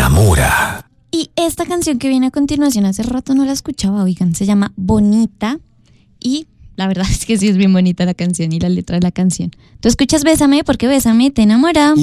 enamora. Y esta canción que viene a continuación, hace rato no la escuchaba, oigan, se llama Bonita y la verdad es que sí es bien bonita la canción y la letra de la canción. Tú escuchas Bésame porque Bésame te enamora.